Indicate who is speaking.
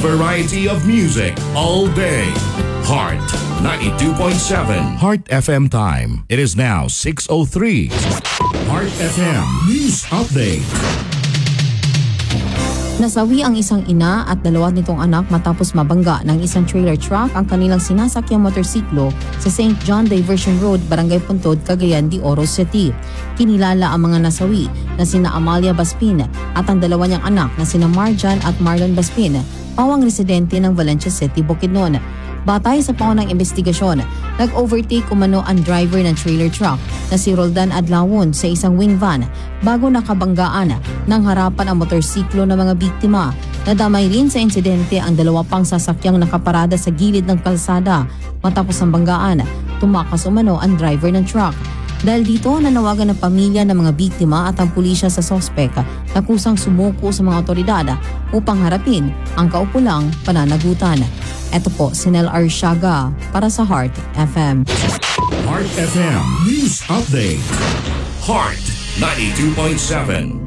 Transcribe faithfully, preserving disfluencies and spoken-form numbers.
Speaker 1: variety of music all day. Heart ninety-two point seven. Heart F M time. It is now six oh three. Heart F M News Update.
Speaker 2: Nasawi ang isang ina at dalawa nitong anak matapos mabangga ng isang trailer truck ang kanilang sinasakyang motorsiklo sa Saint John Diversion Road, Barangay Puntod, Cagayan de Oro City. Kinilala ang mga nasawi na sina Amalia Baspin at ang dalawa niyang anak na sina Marjan at Marlon Baspin, pawang residente ng Valencia City, Bukidnon. Batay sa paunang investigasyon, nag-overtake umano ang driver ng trailer truck na si Roldan Adlawon sa isang wing van bago nakabanggaan ng harapan ang motorsiklo ng mga biktima. Nadamay rin sa insidente ang dalawa pang sasakyang nakaparada sa gilid ng kalsada. Matapos ang banggaan, tumakas umano ang driver ng truck. Dahil dito, nanawagan ng pamilya ng mga biktima at ang pulisya sa sospek na kusang sumuko sa mga otoridad upang harapin ang kaukulang pananagutan. Ito po si Nel Arshaga para sa Heart F M.
Speaker 1: Heart F M News Update. Heart ninety-two point seven.